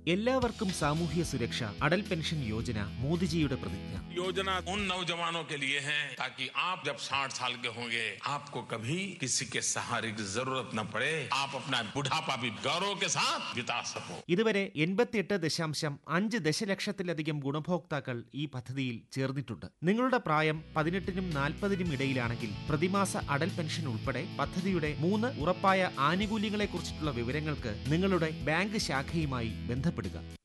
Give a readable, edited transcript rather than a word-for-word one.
എല്ലാവർക്കും സാമൂഹ്യ സുരക്ഷ അടൽ പെൻഷൻ യോജന മോദിജിയുടെ പ്രതിജ്ഞ. योजना उन नौजवानों के लिए है ताकि आप जब 60 साल के होंगे आपको कभी किसी के सहारे की जरूरत न पड़े, आप अपना बुढ़ापा भी गौरव के साथ बिता सको. ഇതുവരെ 88.5 ദശലക്ഷത്തിലധികം ഗുണഭോക്താക്കൾ ഈ പദ്ധതിയിൽ ചേർന്നിട്ടുണ്ട്. നിങ്ങളുടെ പ്രായം 18നും 40നും ഇടയിലാണെങ്കിൽ പ്രതിമാസ അടൽ പെൻഷൻ ഉൾപ്പെടെ പദ്ധതിയുടെ 3 ഉറപ്പായ ആനുകൂല്യങ്ങളെക്കുറിച്ചിട്ടുള്ള വിവരങ്ങൾക്ക് നിങ്ങളുടെ ബാങ്ക് ശാഖയുമായി ബന്ധപ്പെടുക.